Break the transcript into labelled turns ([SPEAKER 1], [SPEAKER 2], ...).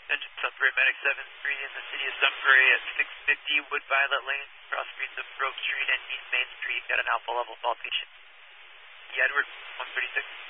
[SPEAKER 1] Engine Sunbury, Medic 7-3 in the city of Sunbury at 650 Wood Violet Lane, cross streets of Grove Street and East Main Street. Got an alpha level fault patient. Edward, 136.